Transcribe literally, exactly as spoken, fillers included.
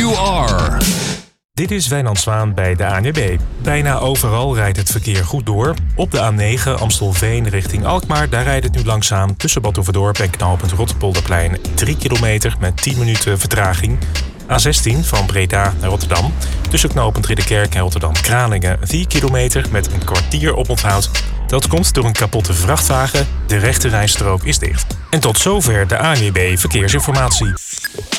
you are. Dit is Wijnand Zwaan bij de A N W B. Bijna overal rijdt het verkeer goed door. Op de A negen Amstelveen richting Alkmaar, daar rijdt het nu langzaam tussen Bad Oeverdorp en knooppunt Rotterpolderplein. drie kilometer met tien minuten vertraging. A zestien van Breda naar Rotterdam. Tussen knooppunt Ridderkerk en Rotterdam-Kralingen vier kilometer met een kwartier oponthoud. Dat komt door een kapotte vrachtwagen. De rechte rijstrook is dicht. En tot zover de A N W B Verkeersinformatie.